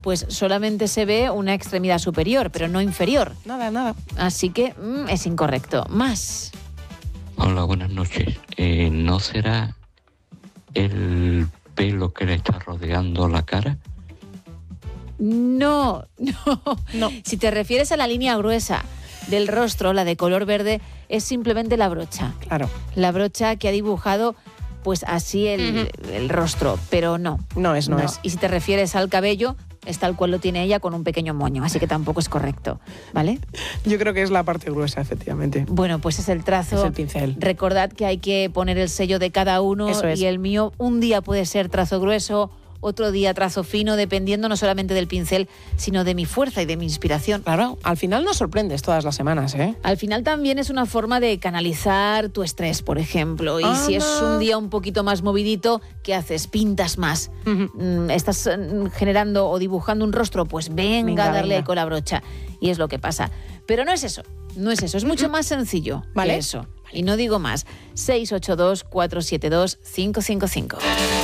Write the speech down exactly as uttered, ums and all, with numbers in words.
pues solamente se ve una extremidad superior, pero no inferior. Nada, nada. Así que mmm, es incorrecto. Más. Hola, buenas noches. Eh, ¿No será el pelo que le está rodeando la cara? No, no, no. Si te refieres a la línea gruesa del rostro, la de color verde, es simplemente la brocha. Claro. La brocha que ha dibujado, pues así el, uh-huh. el rostro, pero no. No es, no, no es. Y si te refieres al cabello, es tal cual lo tiene ella con un pequeño moño, así que tampoco es correcto, ¿vale? Yo creo que es la parte gruesa, efectivamente. Bueno, pues es el trazo. Es el pincel. Recordad que hay que poner el sello de cada uno. Eso es. Y el mío un día puede ser trazo grueso, otro día trazo fino, dependiendo no solamente del pincel, sino de mi fuerza y de mi inspiración. Claro, al final nos sorprendes todas las semanas, ¿eh? Al final también es una forma de canalizar tu estrés, por ejemplo. Y ¡Anda! Si es un día un poquito más movidito, ¿qué haces? Pintas más. Uh-huh. Estás generando o dibujando un rostro, pues venga, venga a darle venga. con la brocha. Y es lo que pasa. Pero no es eso, no es eso. Es mucho más sencillo ¿Vale? que eso. Y no digo más. seis ocho dos, cuatro siete dos, cinco cinco cinco.